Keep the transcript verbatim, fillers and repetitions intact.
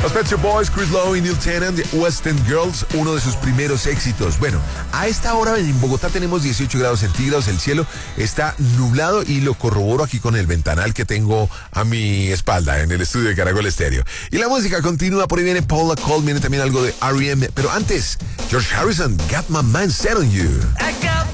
Los Pet Shop Boys, Chris Lowe y Neil Tennant, West End Girls, uno de sus primeros éxitos. Bueno, a esta hora en Bogotá tenemos dieciocho grados centígrados, el cielo está nublado y lo corroboro aquí con el ventanal que tengo a mi espalda en el estudio de Caracol Estéreo. Y la música continúa, por ahí viene Paula Cole, viene también algo de R E M, pero antes, George Harrison, Got My Mind Set On You. I got